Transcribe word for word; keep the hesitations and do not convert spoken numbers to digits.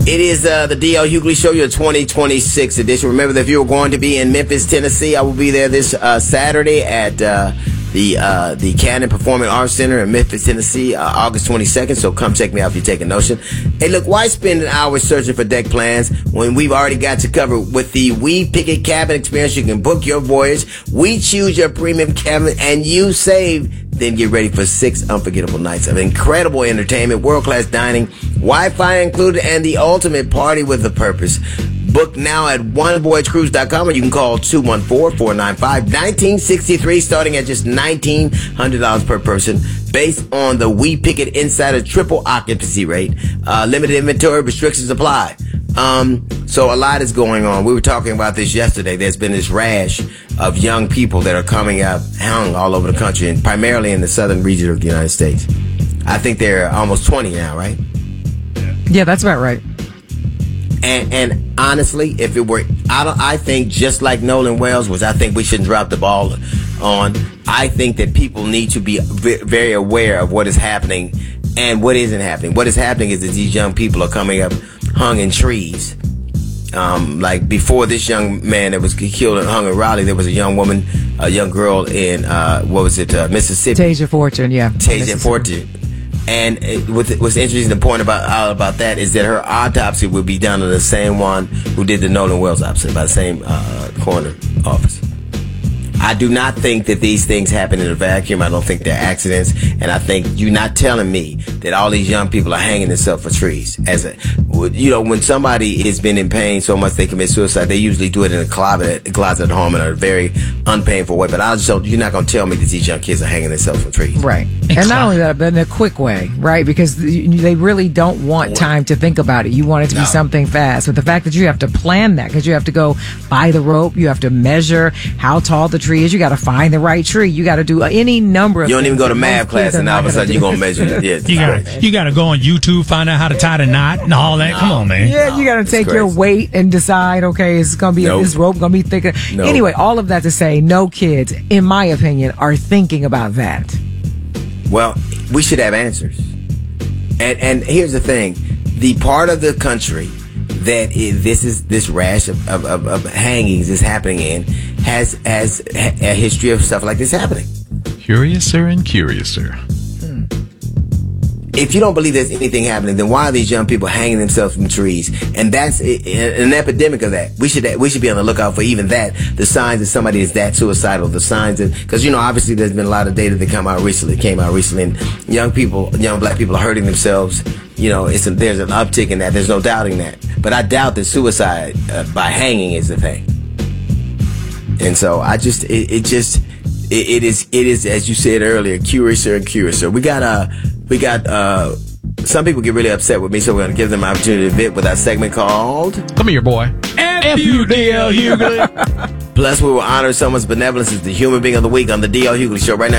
It is uh, the D L Hughley Show, your twenty twenty-six edition. Remember that if you are going to be in Memphis, Tennessee, I will be there this uh, Saturday at uh, the uh, the Cannon Performing Arts Center in Memphis, Tennessee, uh, August twenty-second. So come check me out if you take a notion. Hey, look, why spend an hour searching for deck plans when we've already got you covered with the We Picket Cabin Experience? You can book your voyage. We choose your premium cabin, and you save. Then get ready for six unforgettable nights of incredible entertainment, world-class dining, Wi-Fi included, and the ultimate party with a purpose. Book now at one voyage cruise dot com, or you can call two one four, four nine five, one nine six three, starting at just nineteen hundred dollars per person, based on the We Picket Insider triple occupancy rate. Uh, limited inventory, restrictions apply. Um, so a lot is going on. We were talking about this yesterday. There's been this rash of young people that are coming up, hung all over the country, and primarily in the southern region of the United States. I think they're almost twenty now, right? Yeah, that's about right. And and honestly, if it were, I don't. I think just like Nolan Wells, which I think we shouldn't drop the ball on. I think that people need to be very aware of what is happening and what isn't happening. What is happening is that these young people are coming up hung in trees. Um, like before this young man that was killed and hung in Raleigh, there was a young woman, a young girl in uh, what was it, uh, Mississippi? Tasia Fortune, yeah. Tasia Fortune. And it, what's interesting to point about out about that is that her autopsy would be done on the same one who did the Nolan Wells autopsy, by the same uh, coroner office. I do not think that these things happen in a vacuum. I don't think they're accidents. And I think you're not telling me that all these young people are hanging themselves for trees. As a, you know, when somebody has been in pain so much they commit suicide, they usually do it in a closet, a closet at home in a very unpainful way. But I just don't, you're not going to tell me that these young kids are hanging themselves for trees. Right. And not only that, but in a quick way, right? Because they really don't want time to think about it. You want it to be no. something fast. But the fact that you have to plan that, because you have to go buy the rope, you have to measure how tall the tree is, you got to find the right tree, you got to do any number of You don't things even go to math class and all of a sudden you're going to measure it. Yeah, you got you got to go on YouTube, find out how to tie the knot and all that. No. Come on, man. Yeah, you got to take your weight and decide, okay, it's going to be, nope. this rope going to be thicker. Nope. Anyway, all of that to say, no kids, in my opinion, are thinking about that. Well, we should have answers. And and here's the thing. The part of the country that is, this is this rash of, of, of, of hangings is happening in has has a history of stuff like this happening. Curiouser and curiouser. Hmm. If you don't believe there's anything happening, then why are these young people hanging themselves from trees? And that's an epidemic of that. We should we should be on the lookout for even that. The signs that somebody is that suicidal. The signs that, because you know, obviously there's been a lot of data that come out recently, came out recently, and young people, young black people are hurting themselves. You know, it's a, there's an uptick in that. There's no doubting that. But I doubt that suicide uh, by hanging is the thing. And so I just, it, it just, it, it is, it is, as you said earlier, curiouser and curiouser. We got, uh, we got, uh, some people get really upset with me, so we're going to give them an opportunity to vent with our segment called Come here, boy. F U D L Hughley. Plus, we will honor someone's benevolence as the human being of the week on the D L Hughley Show right now.